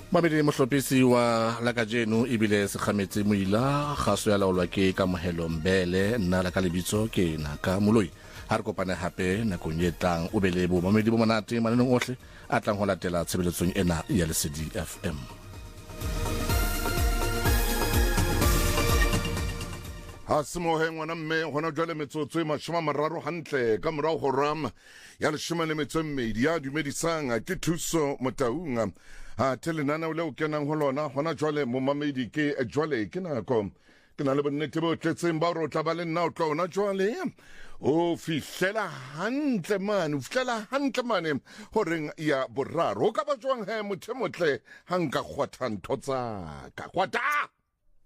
Mabedi mohlopisi wa lakajeno ebile se khametse moila kgaso ya laolwa ke Kamohelo Mbele nna la ka lebitso ke Naka Moloi ha re kopane hape nakong e tlang o bele bo mamedi bo monate mananong ohle a tlang ho latela tshebeletsong ena ya Lesedi FM. Ha semohe ngwana mme hona jwale metsotso e 30 hantle ka morao ho ram ya 12 ya dumedisang ke thuso motaunga ha telenana le o kenang ho lona hona jwale mo mamedi ke jwale ke nako ke na le bonnete bo tletseng ba ro tla ba le nna o tla ona jwale o fihlela hantle mane horeng ya boraro ka ba jwang he mothemotle hanka khwatha ntotsa ka khwata